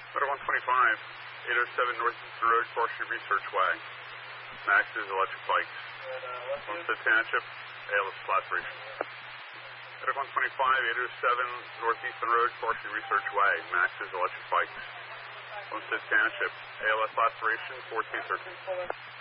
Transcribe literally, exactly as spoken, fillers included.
Motor one twenty-five, eight oh seven Northeastern Road, Forestry Research Way. Max is electric bikes. Homestead Township, A L S laceration. Motor one twenty-five, eight oh seven Northeastern Road, Forestry Research Way. Max is electric bikes. Homestead Township, A L S laceration, fourteen thirteen.